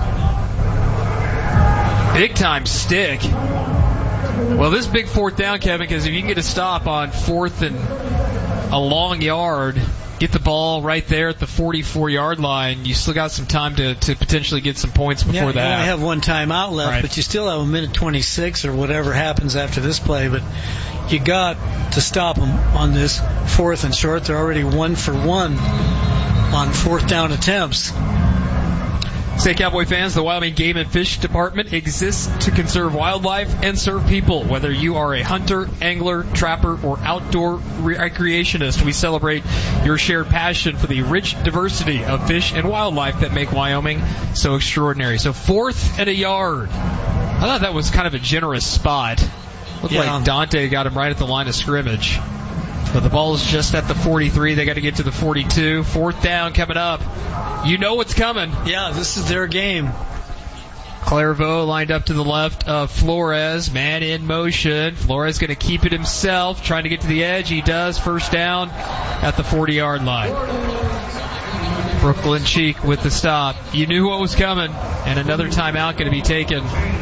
Big time stick. Well, this big fourth down, Kevin, because if you can get a stop on fourth and a long yard, get the ball right there at the forty-four-yard line, you still got some time to, to potentially get some points before yeah, that. You only have one timeout left, right. But you still have a minute twenty-six or whatever happens after this play. But you got to stop them on this fourth and short. They're already one for one on fourth down attempts. Say, Cowboy fans, the Wyoming Game and Fish Department exists to conserve wildlife and serve people. Whether you are a hunter, angler, trapper, or outdoor recreationist, we celebrate your shared passion for the rich diversity of fish and wildlife that make Wyoming so extraordinary. So fourth and a yard. I thought that was kind of a generous spot. Looked yeah. like Dante got him right at the line of scrimmage. But the ball is just at the forty-three. They got to get to the forty-two. Fourth down coming up. You know what's coming. Yeah, this is their game. Clairvaux lined up to the left of Flores. Man in motion. Flores going to keep it himself, trying to get to the edge. He does. First down at the forty-yard line. Brooklyn Cheek with the stop. You knew what was coming. And another timeout going to be taken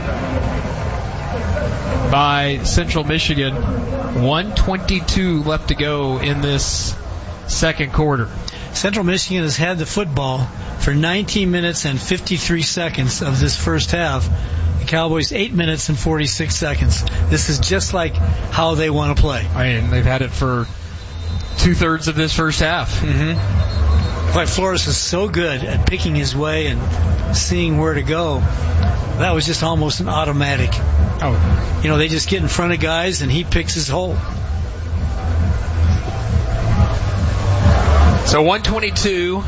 by Central Michigan. one twenty-two left to go in this second quarter. Central Michigan has had the football for nineteen minutes and fifty-three seconds of this first half. The Cowboys eight minutes and forty-six seconds. This is just like how they want to play. I mean, they've had it for two-thirds of this first half. Mm-hmm. But Flores is so good at picking his way and seeing where to go. That was just almost an automatic. Oh, you know, they just get in front of guys and he picks his hole. So one twenty-two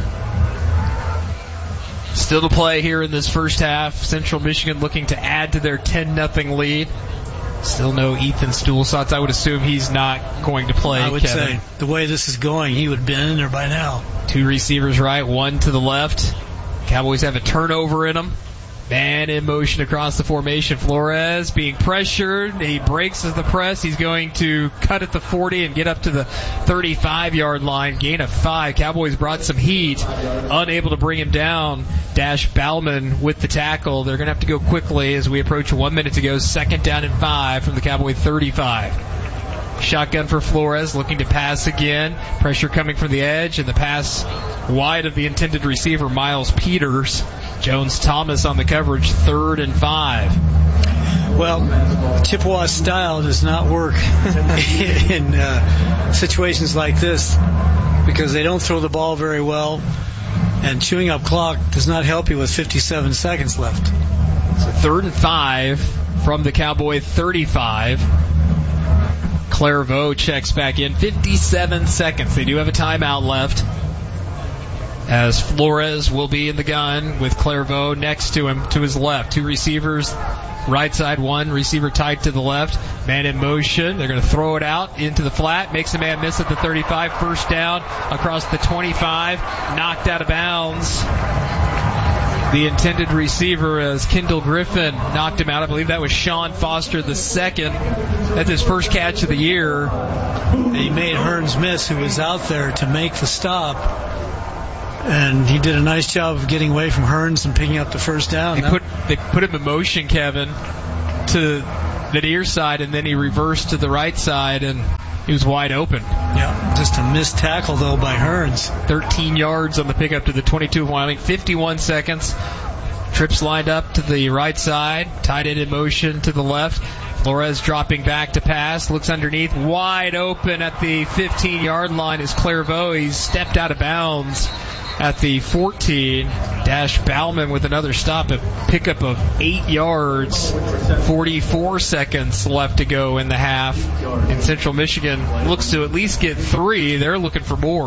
still to play here in this first half. Central Michigan looking to add to their ten nothing lead. Still no Ethan Stulsatz. I would assume he's not going to play. I would Kevin. say the way this is going, he would have been in there by now. Two receivers right, one to the left. Cowboys have a turnover in them. Man in motion across the formation. Flores being pressured. He breaks the press. He's going to cut at the forty and get up to the thirty-five-yard line. Gain of five. Cowboys brought some heat. Unable to bring him down. Dash Bauman with the tackle. They're going to have to go quickly as we approach one minute to go. Second down and five from the Cowboy thirty-five. Shotgun for Flores, looking to pass again. Pressure coming from the edge, and the pass wide of the intended receiver, Miles Peters. Jones Thomas on the coverage, third and five. Well, Chippewa style does not work in uh, situations like this because they don't throw the ball very well, and chewing up clock does not help you with fifty-seven seconds left. So third and five from the Cowboy thirty-five. Clairvaux checks back in. fifty-seven seconds. They do have a timeout left, as Flores will be in the gun with Clairvaux next to him, to his left. Two receivers, right side, one receiver tight to the left. Man in motion. They're going to throw it out into the flat. Makes a man miss at the thirty-five. First down across the twenty-five. Knocked out of bounds. The intended receiver, as Kendall Griffin knocked him out. I believe that was Sean Foster the second. That's his first catch of the year. And he made Hearns miss, who was out there to make the stop. And he did a nice job of getting away from Hearns and picking up the first down. They put, they put him in motion, Kevin, to the near side, and then he reversed to the right side, and he was wide open. Yeah, just a missed tackle, though, by Hearns. thirteen yards on the pickup to the twenty-two of Wyoming. fifty-one seconds. Trips lined up to the right side. Tight end in motion to the left. Flores dropping back to pass. Looks underneath. Wide open at the fifteen-yard line is Clairvaux. He's stepped out of bounds at the fourteen. Dash Bauman with another stop, a pickup of eight yards. forty-four seconds left to go in the half. And Central Michigan looks to at least get three. They're looking for more.